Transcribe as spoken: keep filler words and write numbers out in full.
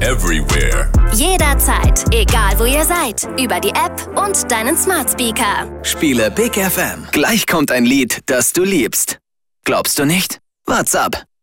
everywhere. Jederzeit, egal wo ihr seid. Über die App und deinen Smart Speaker. Spiele Big F M. Gleich kommt ein Lied, das du liebst. Glaubst du nicht? Wart's ab.